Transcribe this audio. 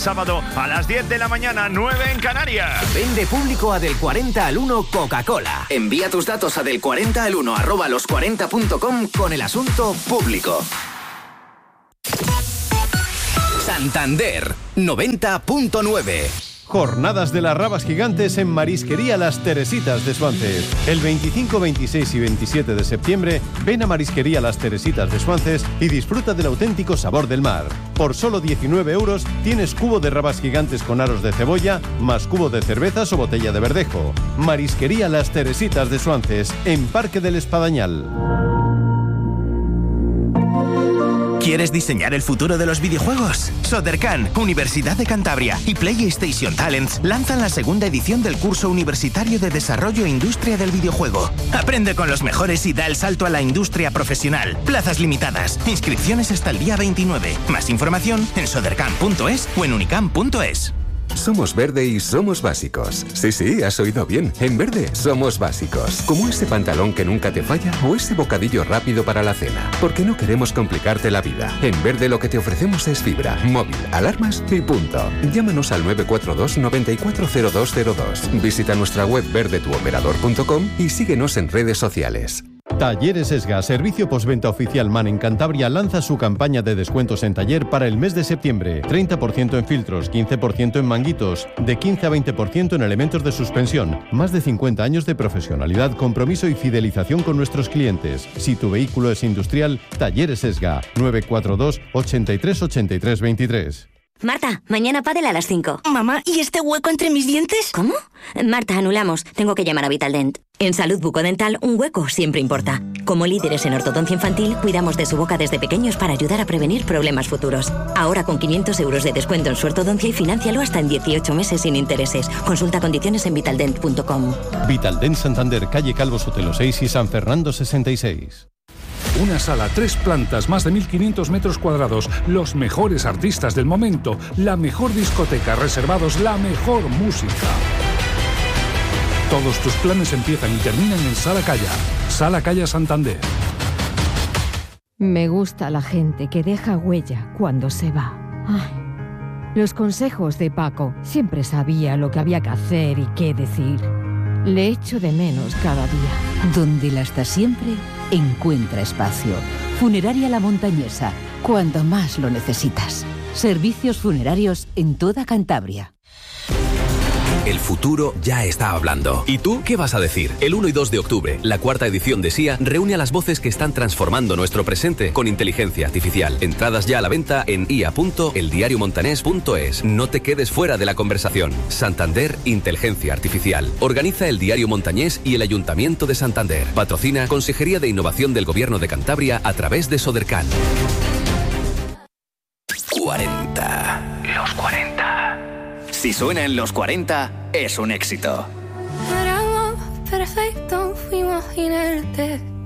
sábado a las 10 de la mañana, 9 en Canarias. Vende público a Del 40 al 1 Coca-Cola. Envía tus datos a Del 40 al 1 @los40.com con el asunto público. Santander 90.9. Jornadas de las Rabas Gigantes en Marisquería Las Teresitas de Suances. El 25, 26 y 27 de septiembre, ven a Marisquería Las Teresitas de Suances y disfruta del auténtico sabor del mar. Por solo 19 euros tienes cubo de rabas gigantes con aros de cebolla, más cubo de cervezas o botella de verdejo. Marisquería Las Teresitas de Suances, en Parque del Espadañal. ¿Quieres diseñar el futuro de los videojuegos? Sodercan, Universidad de Cantabria y PlayStation Talents lanzan la segunda edición del curso universitario de Desarrollo e Industria del Videojuego. Aprende con los mejores y da el salto a la industria profesional. Plazas limitadas. Inscripciones hasta el día 29. Más información en sodercan.es o en unicam.es. Somos Verde y somos básicos. Sí, has oído bien. En Verde somos básicos. Como ese pantalón que nunca te falla o ese bocadillo rápido para la cena. Porque no queremos complicarte la vida. En Verde lo que te ofrecemos es fibra, móvil, alarmas y punto. Llámanos al 942 940202. Visita nuestra web verdetuoperador.com y síguenos en redes sociales. Talleres Esga, servicio postventa oficial MAN en Cantabria, lanza su campaña de descuentos en taller para el mes de septiembre. 30% en filtros, 15% en manguitos, de 15 a 20% en elementos de suspensión. Más de 50 años de profesionalidad, compromiso y fidelización con nuestros clientes. Si tu vehículo es industrial, Talleres Esga, 942 83 83 23. Marta, mañana pádel a las 5. Mamá, ¿y este hueco entre mis dientes? ¿Cómo? Marta, anulamos. Tengo que llamar a Vitaldent. En salud bucodental, un hueco siempre importa. Como líderes en ortodoncia infantil, cuidamos de su boca desde pequeños para ayudar a prevenir problemas futuros. Ahora con 500 euros de descuento en su ortodoncia y financialo hasta en 18 meses sin intereses. Consulta condiciones en vitaldent.com. Vitaldent Santander, calle Calvo Sotelo 6 y San Fernando 66. Una sala, 3 plantas, más de 1.500 metros cuadrados, los mejores artistas del momento, la mejor discoteca, reservados, la mejor música. Todos tus planes empiezan y terminan en Sala Calla. Sala Calla Santander. Me gusta la gente que deja huella cuando se va. Ay, los consejos de Paco. Siempre sabía lo que había que hacer y qué decir. Le echo de menos cada día. Donde la está siempre, encuentra espacio. Funeraria La Montañesa, cuando más lo necesitas. Servicios funerarios en toda Cantabria. El futuro ya está hablando. ¿Y tú qué vas a decir? El 1 y 2 de octubre, la cuarta edición de SIA reúne a las voces que están transformando nuestro presente con inteligencia artificial. Entradas ya a la venta en ia.eldiariomontanés.es. No te quedes fuera de la conversación. Santander Inteligencia Artificial. Organiza el Diario Montañés y el Ayuntamiento de Santander. Patrocina Consejería de Innovación del Gobierno de Cantabria a través de Sodercan. 40. Los 40. Si suena en los 40, es un éxito. Éramos perfectos, fuimos inertes.